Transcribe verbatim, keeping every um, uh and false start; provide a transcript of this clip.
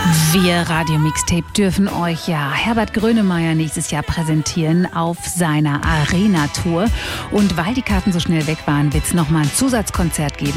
Wir Radio Mixtape dürfen euch ja Herbert Grönemeyer nächstes Jahr präsentieren auf seiner Arena-Tour. Und weil die Karten so schnell weg waren, wird es nochmal ein Zusatzkonzert geben.